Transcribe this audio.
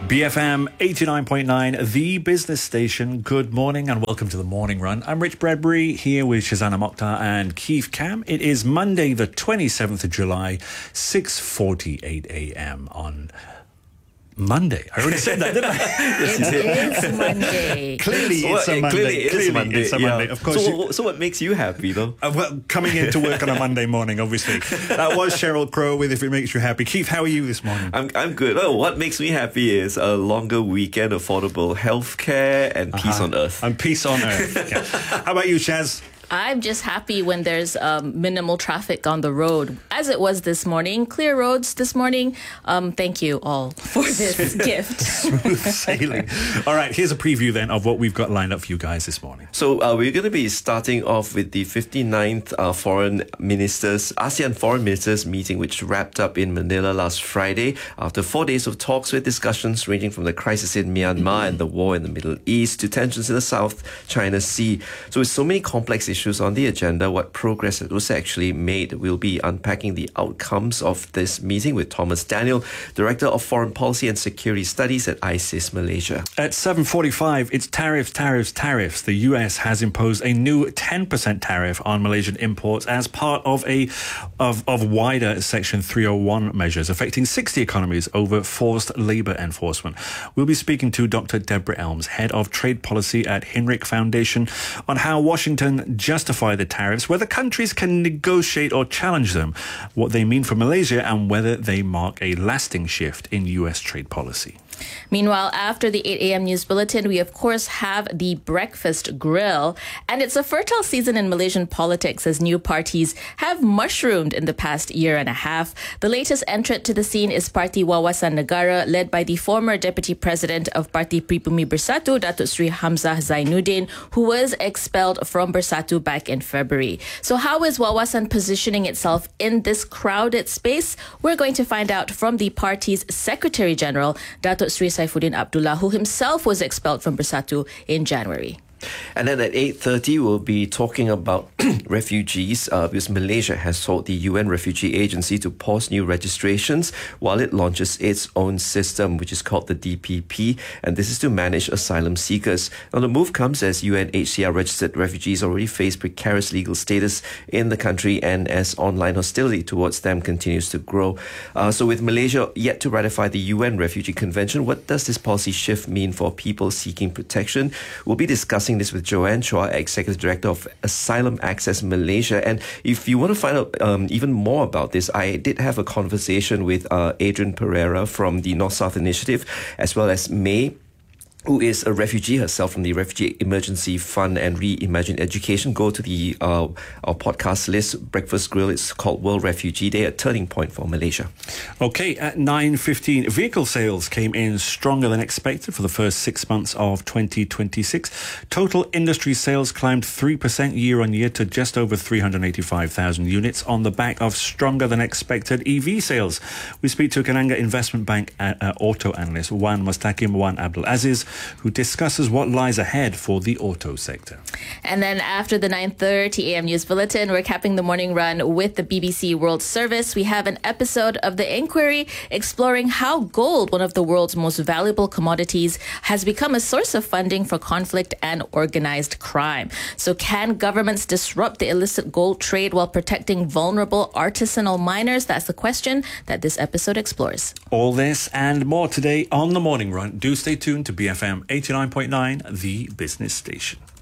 BFM 89.9, the business station. Good morning and welcome to the Morning Run. I'm Rich Bradbury here with Shazana Mokhtar and Keith Cam. It is Monday, the 27th of July, 6:48 a.m. on Monday. I already said that, didn't I? It is Monday. Clearly it's a Monday. Clearly It's a Monday. Of course. So what makes you happy, though? Well, coming in to work on a Monday morning, obviously. That was Cheryl Crow with If It Makes You Happy. Keith, how are you this morning? I'm good. Oh, what makes me happy is a longer weekend, affordable healthcare, and peace on earth. And peace on earth. Yeah. How about you, Shaz? I'm just happy when there's minimal traffic on the road, as it was this morning. Clear roads this morning. Thank you all for this gift. Smooth sailing. All right, here's a preview then of what we've got lined up for you guys this morning. So we're going to be starting off with the 59th ASEAN Foreign Ministers meeting, which wrapped up in Manila last Friday after 4 days of talks with discussions ranging from the crisis in Myanmar and the war in the Middle East to tensions in the South China Sea. So with so many complex issues on the agenda, what progress was actually made. We'll be unpacking the outcomes of this meeting with Thomas Daniel, Director of Foreign Policy and Security Studies at ISIS Malaysia. At 7:45, it's tariffs. The US has imposed a new 10% tariff on Malaysian imports as part of wider Section 301 measures affecting 60 economies over forced labour enforcement. We'll be speaking to Dr. Deborah Elms, Head of Trade Policy at Hinrich Foundation, on how Washington justify the tariffs, whether countries can negotiate or challenge them, what they mean for Malaysia, and whether they mark a lasting shift in US trade policy. Meanwhile, after the 8 a.m. news bulletin, we of course have the breakfast grill. And it's a fertile season in Malaysian politics as new parties have mushroomed in the past year and a half. The latest entrant to the scene is Parti Wawasan Negara, led by the former Deputy President of Parti Pribumi Bersatu, Datuk Sri Hamzah Zainuddin, who was expelled from Bersatu back in February. So how is Wawasan positioning itself in this crowded space? We're going to find out from the party's Secretary General, Datuk Sri Saifuddin Abdullah, who himself was expelled from Bersatu in January. And then at 8:30, we'll be talking about refugees because Malaysia has told the UN Refugee Agency to pause new registrations while it launches its own system, which is called the DPP, and this is to manage asylum seekers. Now, the move comes as UNHCR registered refugees already face precarious legal status in the country and as online hostility towards them continues to grow. So with Malaysia yet to ratify the UN Refugee Convention, what does this policy shift mean for people seeking protection? We'll be discussing this with Joanne Chua, Executive Director of Asylum Access Malaysia. And if you want to find out even more about this, I did have a conversation with Adrian Pereira from the North-South Initiative, as well as May, who is a refugee herself from the Refugee Emergency Fund and Reimagine Education. Go to the our podcast list, Breakfast Grill. It's called World Refugee Day, a turning point for Malaysia. Okay, at 9:15, vehicle sales came in stronger than expected for the first 6 months of 2026. Total industry sales climbed 3% year on year to just over 385,000 units on the back of stronger than expected EV sales. We speak to Kenanga Investment Bank auto analyst Wan Mustaqim Wan Abdul Aziz, who discusses what lies ahead for the auto sector. And then after the 9:30 a.m. news bulletin, we're capping the morning run with the BBC World Service. We have an episode of The Inquiry exploring how gold, one of the world's most valuable commodities, has become a source of funding for conflict and organized crime. So can governments disrupt the illicit gold trade while protecting vulnerable artisanal miners? That's the question that this episode explores. All this and more today on the morning run. Do stay tuned to BFM 89.9, the business station.